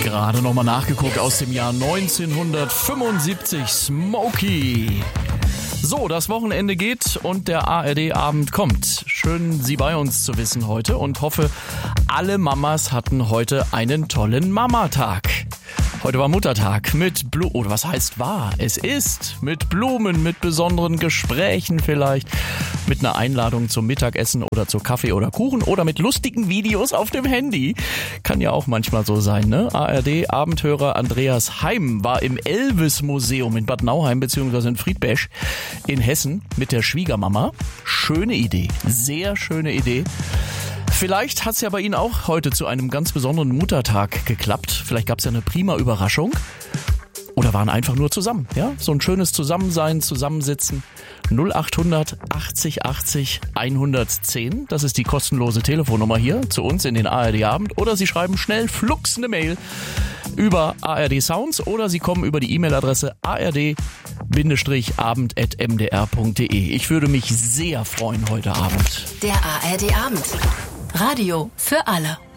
Gerade nochmal nachgeguckt aus dem Jahr 1975. Smokey. So, das Wochenende geht und der ARD-Abend kommt. Schön, Sie bei uns zu wissen heute und hoffe, alle Mamas hatten heute einen tollen Mamatag. Heute war Muttertag mit Blumen, oder was heißt war? Es ist mit Blumen, mit besonderen Gesprächen vielleicht, mit einer Einladung zum Mittagessen oder zu Kaffee oder Kuchen oder mit lustigen Videos auf dem Handy. Kann ja auch manchmal so sein, ne? ARD-Abendhörer Andreas Heim war im Elvis-Museum in Bad Nauheim bzw. in Friedberg in Hessen mit der Schwiegermama. Schöne Idee, sehr schöne Idee. Vielleicht hat's ja bei Ihnen auch heute zu einem ganz besonderen Muttertag geklappt. Vielleicht gab's ja eine prima Überraschung. Oder waren einfach nur zusammen. Ja, so ein schönes Zusammensein, Zusammensitzen. 0800 80 80 110. Das ist die kostenlose Telefonnummer hier zu uns in den ARD-Abend. Oder Sie schreiben schnell flugs eine Mail über ARD Sounds oder Sie kommen über die E-Mail-Adresse ard-abend@mdr.de. Ich würde mich sehr freuen heute Abend. Der ARD-Abend. Radio für alle.